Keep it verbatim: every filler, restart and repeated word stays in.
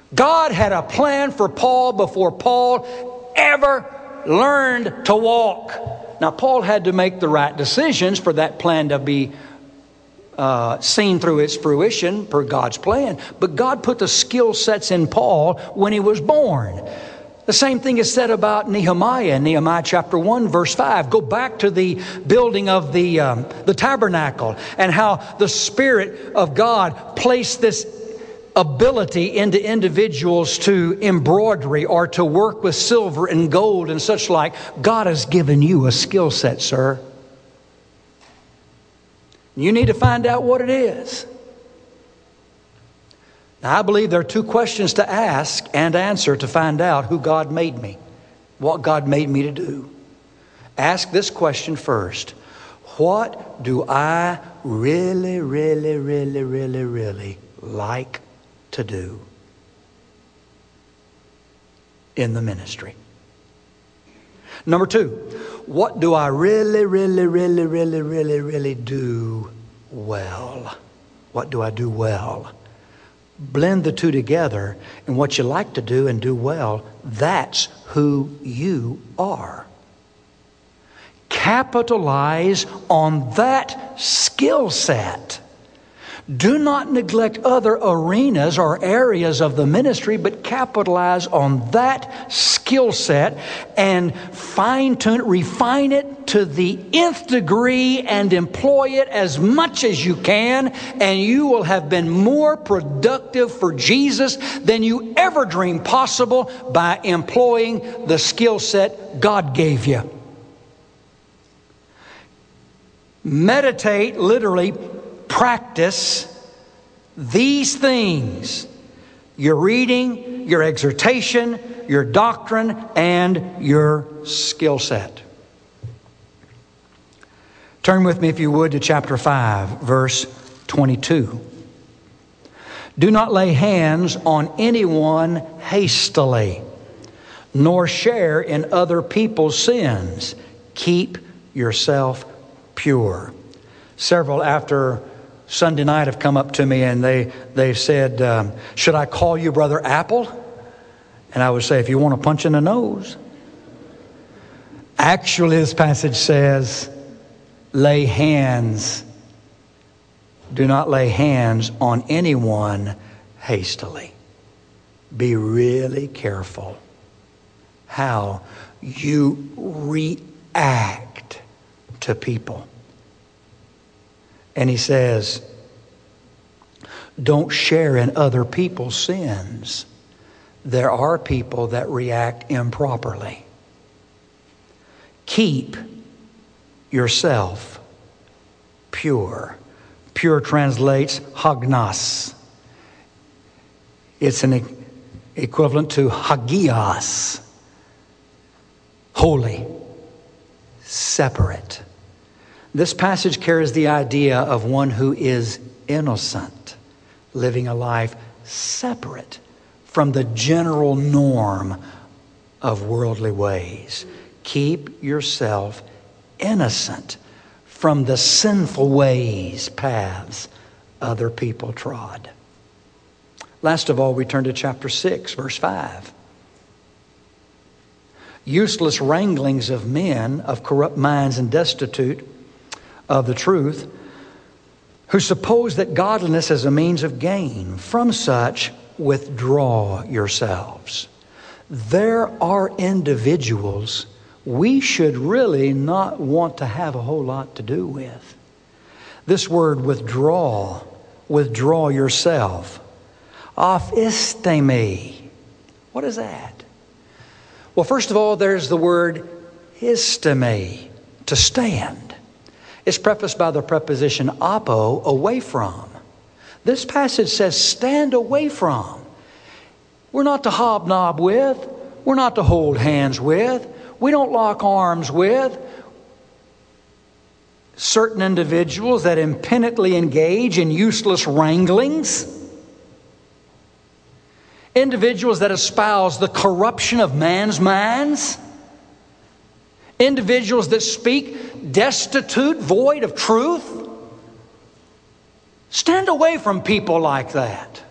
God had a plan for Paul before Paul ever learned to walk. Now, Paul had to make the right decisions for that plan to be uh, seen through its fruition per God's plan. But God put the skill sets in Paul when he was born. The same thing is said about Nehemiah in Nehemiah chapter one, verse five. Go back to the building of the, um, the tabernacle and how the Spirit of God placed this ability into individuals to embroidery or to work with silver and gold and such like. God has given you a skill set, sir. You need to find out what it is. Now, I believe there are two questions to ask and answer to find out who God made me, what God made me to do. Ask this question first. What do I really, really, really, really, really like to do in the ministry? Number two, what do I really, really, really, really, really, really do well? What do I do well? Blend the two together, and what you like to do and do well, that's who you are. Capitalize on that skill set. Do not neglect other arenas or areas of the ministry, but capitalize on that skill set and fine-tune it, refine it to the nth degree and employ it as much as you can, and you will have been more productive for Jesus than you ever dreamed possible by employing the skill set God gave you. Meditate, literally, practice these things: your reading, your exhortation, your doctrine, and your skill set. Turn with me, if you would, to chapter five, verse twenty-two. Do not lay hands on anyone hastily, nor share in other people's sins. Keep yourself pure. Several after Sunday night have come up to me and they, they said, um, should I call you Brother Apple? And I would say, if you want a punch in the nose. Actually, this passage says, lay hands. Do not lay hands on anyone hastily. Be really careful how you react to people. And he says, don't share in other people's sins. There are people that react improperly. Keep yourself pure. Pure translates hagnos. It's an equivalent to hagios. Holy. Separate. This passage carries the idea of one who is innocent, living a life separate from the general norm of worldly ways. Keep yourself innocent from the sinful ways, paths other people trod. Last of all, we turn to chapter six, verse five. Useless wranglings of men, of corrupt minds and destitute of the truth, who suppose that godliness is a means of gain. From such, withdraw yourselves. There are individuals we should really not want to have a whole lot to do with. This word withdraw, withdraw yourself. Aphistemi. What is that? Well, first of all, there's the word histemi, to stand. It's prefaced by the preposition apo, away from. This passage says stand away from. We're not to hobnob with. We're not to hold hands with. We don't lock arms with certain individuals that impenitently engage in useless wranglings. Individuals that espouse the corruption of man's minds. Individuals that speak destitute, void of truth. Stand away from people like that.